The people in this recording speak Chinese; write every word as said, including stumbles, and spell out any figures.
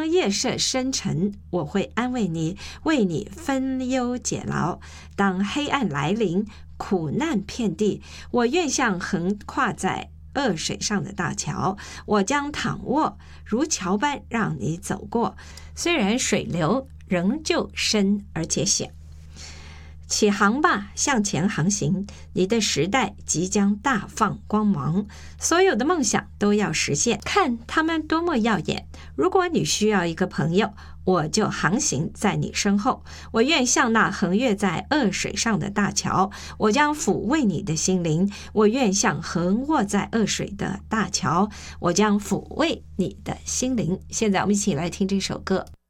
当夜色深沉，我会安慰你，为你分忧解劳；当黑暗来临，苦难遍地，我愿像横跨在恶水上的大桥，我将躺卧如桥般让你走过，虽然水流仍旧深而且险。起航吧，向前航行，你的时代即将大放光芒，所有的梦想都要实现，看他们多么耀眼。如果你需要一个朋友，我就航行在你身后，我愿像那横越在恶水上的大桥，我将抚慰你的心灵，我愿像横卧在恶水的大桥，我将抚慰你的心灵。现在我们一起来听这首歌。